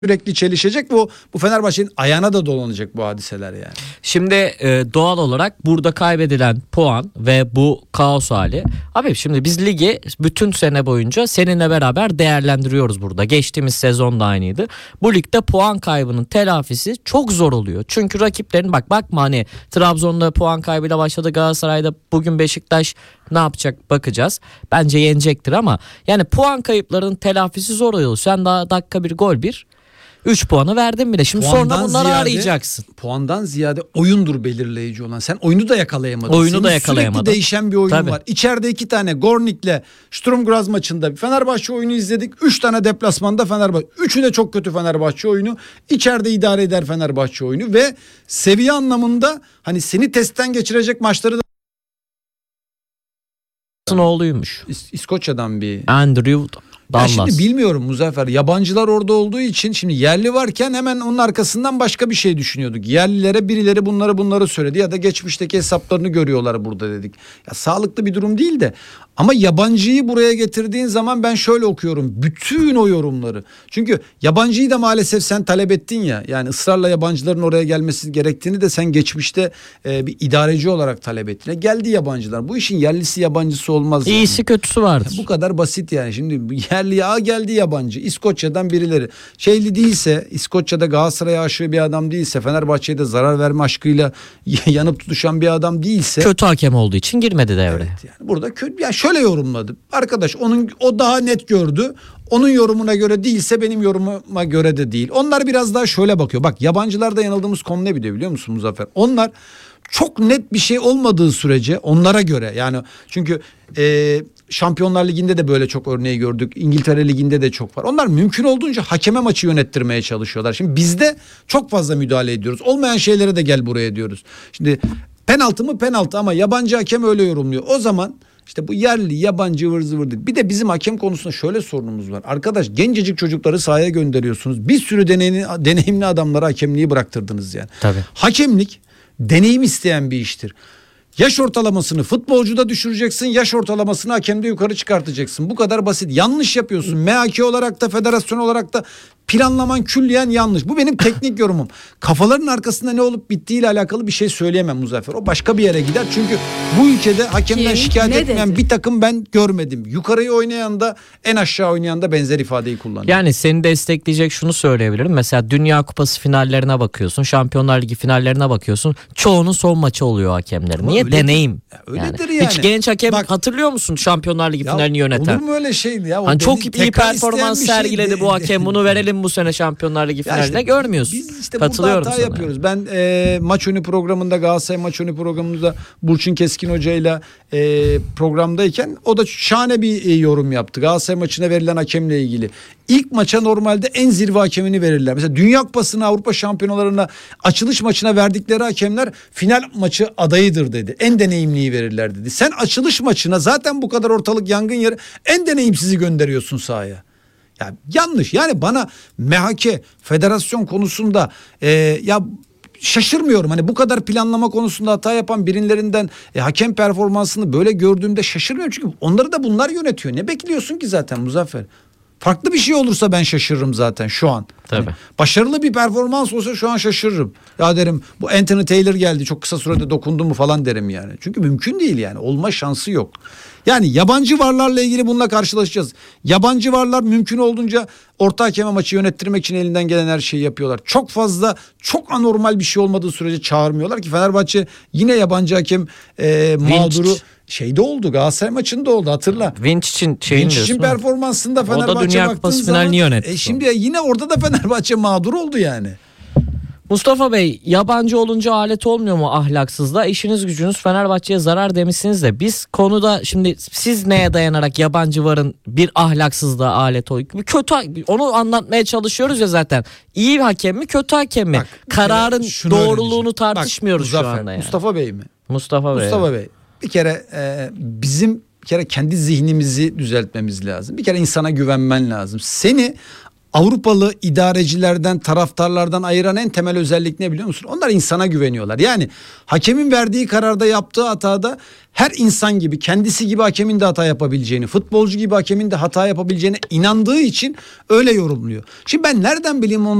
sürekli çelişecek. Bu Fenerbahçe'nin ayağına da dolanacak bu hadiseler yani. Şimdi doğal olarak burada kaybedilen puan ve bu kaos hali. Abi şimdi biz ligi bütün sene boyunca seninle beraber değerlendiriyoruz burada. Geçtiğimiz sezon da aynıydı. Bu ligde puan kaybının telafisi çok zor oluyor. Çünkü rakiplerin bakma hani Trabzon'da puan kaybıyla başladı, Galatasaray'da, bugün Beşiktaş ne yapacak bakacağız. Bence yenecektir ama yani puan kayıplarının telafisi zor oluyor. Sen daha dakika bir gol 3 puanı verdin bile. Şimdi Puandan sonra bunları ziyade, arayacaksın. Puandan ziyade oyundur belirleyici olan. Sen oyunu da yakalayamadın. Oyunu da yakalayamadın. Sürekli değişen bir oyun Tabii. var. İçeride 2 tane Gornik'le Sturm Graz maçında Fenerbahçe oyunu izledik. 3 tane deplasmanda Fenerbahçe. 3'ü de çok kötü Fenerbahçe oyunu. İçeride idare eder Fenerbahçe oyunu ve seviye anlamında hani seni testten geçirecek maçları da Oğluymuş. İskoçya'dan bir Andrew Dallas. Ya şimdi bilmiyorum Muzaffer. Yabancılar orada olduğu için şimdi yerli varken hemen onun arkasından başka bir şey düşünüyorduk. Yerlilere birileri bunları söyledi ya da geçmişteki hesaplarını görüyorlar burada dedik. Ya sağlıklı bir durum değil de ama yabancıyı buraya getirdiğin zaman ben şöyle okuyorum. Bütün o yorumları. Çünkü yabancıyı da maalesef sen talep ettin ya. Yani ısrarla yabancıların oraya gelmesi gerektiğini de sen geçmişte bir idareci olarak talep ettin. Geldi yabancılar. Bu işin yerlisi yabancısı olmaz. İyisi kötüsü vardır. Bu kadar basit yani. Şimdi yerli geldi yabancı. İskoçya'dan birileri. Şeyli değilse, İskoçya'da Galatasaray'a aşığı bir adam değilse, Fenerbahçe'ye de zarar verme aşkıyla yanıp tutuşan bir adam değilse. Kötü hakem olduğu için girmedi devreye. Evet, yani burada kötü. Yani şöyle yorumladım. Arkadaş o daha net gördü. Onun yorumuna göre değilse benim yorumuma göre de değil. Onlar biraz daha şöyle bakıyor. Bak yabancılarda yanıldığımız konu ne biliyor musun Muzaffer? Onlar çok net bir şey olmadığı sürece onlara göre yani çünkü Şampiyonlar Ligi'nde de böyle çok örneği gördük. İngiltere Ligi'nde de çok var. Onlar mümkün olduğunca hakeme maçı yönettirmeye çalışıyorlar. Şimdi bizde çok fazla müdahale ediyoruz. Olmayan şeylere de gel buraya diyoruz. Şimdi penaltı mı penaltı ama yabancı hakem öyle yorumluyor. O zaman işte bu yerli yabancı ıvır zıvır değil. Bir de bizim hakem konusunda şöyle sorunumuz var. Arkadaş gencecik çocukları sahaya gönderiyorsunuz. Bir sürü deneyimli adamlara hakemliği bıraktırdınız yani. Tabii. Hakemlik deneyim isteyen bir iştir. Yaş ortalamasını futbolcuda düşüreceksin. Yaş ortalamasını hakemde yukarı çıkartacaksın. Bu kadar basit. Yanlış yapıyorsun. MHK olarak da federasyon olarak da planlaman külliyen yanlış. Bu benim teknik yorumum. Kafaların arkasında ne olup bittiğiyle alakalı bir şey söyleyemem Muzaffer. O başka bir yere gider. Çünkü bu ülkede hakemden şikayet etmeyen bir takım ben görmedim. Yukarıyı oynayan da en aşağı oynayan da benzer ifadeyi kullanıyor. Yani seni destekleyecek şunu söyleyebilirim. Mesela Dünya Kupası finallerine bakıyorsun. Şampiyonlar Ligi finallerine bakıyorsun. Çoğunun son maçı oluyor hakemlerin. Niye? Öyledir. Deneyim. Öyledir yani. Hiç genç hakem Bak, hatırlıyor musun Şampiyonlar Ligi finalini yöneten? Olur mu öyle şey ya? Hani çok iyi tekrar performans isteyen bir sergiledi şey bu hakem. Bunu verelim bu sene Şampiyonlar Ligi finaline işte görmüyorsun. Biz işte katılıyorum burada hata sana. yapıyoruz. Ben maç önü programında Galatasaray maç önü programımızda Burçin Keskin Hoca'yla programdayken o da şahane bir yorum yaptı. Galatasaray maçına verilen hakemle ilgili. İlk maça normalde en zirve hakemini verirler. Mesela Dünya Kupası'na, Avrupa Şampiyonalarına açılış maçına verdikleri hakemler final maçı adayıdır dedi. En deneyimliyi verirler dedi. Sen açılış maçına zaten bu kadar ortalık yangın yeri en deneyimsizi gönderiyorsun sahaya. Ya yanlış. Yani bana MHK federasyon konusunda ya şaşırmıyorum. Hani bu kadar planlama konusunda hata yapan birilerinden hakem performansını böyle gördüğümde şaşırmıyorum. Çünkü onları da bunlar yönetiyor. Ne bekliyorsun ki zaten Muzaffer? Farklı bir şey olursa ben şaşırırım zaten şu an. Tabii. Hani başarılı bir performans olsa şu an şaşırırım. Ya derim bu Anthony Taylor geldi çok kısa sürede dokundu mu falan derim yani. Çünkü mümkün değil yani. Olma şansı yok. Yani yabancı varlarla ilgili bununla karşılaşacağız. Yabancı varlar mümkün olduğunca orta hakeme maçı yönettirmek için elinden gelen her şeyi yapıyorlar. Çok fazla çok anormal bir şey olmadığı sürece çağırmıyorlar ki Fenerbahçe yine yabancı hakem mağduru şeyde oldu. Galatasaray maçında oldu hatırla. Vinç için performansında Fenerbahçe o da Dünya Kupası finalini yönetti. Şimdi yine orada da Fenerbahçe mağdur oldu yani. Mustafa Bey, yabancı olunca alet olmuyor mu ahlaksızlığa? İşiniz gücünüz Fenerbahçe'ye zarar demişsiniz de biz konuda şimdi siz neye dayanarak yabancı varın bir ahlaksızlığa alet oluyor? Kötü, onu anlatmaya çalışıyoruz ya zaten. İyi hakem mi kötü hakem mi? Bak, kararın doğruluğunu tartışmıyoruz bak, şu anda yani. Mustafa Bey mi? Mustafa Bey. Bir kere bizim kendi zihnimizi düzeltmemiz lazım. Bir kere insana güvenmen lazım. Seni Avrupalı idarecilerden, taraftarlardan ayıran en temel özellik ne biliyor musun? Onlar insana güveniyorlar. Yani hakemin verdiği kararda, yaptığı hatada her insan gibi, kendisi gibi hakemin de hata yapabileceğini, futbolcu gibi hakemin de hata yapabileceğine inandığı için öyle yorumluyor. Şimdi ben nereden bileyim